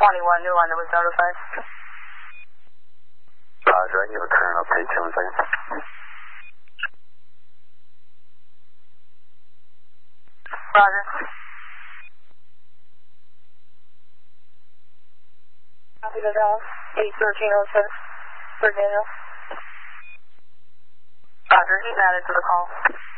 21, new line that was notified. Roger, I give a current update to him in a second. Roger. Copy the Dallas, 81306, Virginia. Roger, he's added to the call.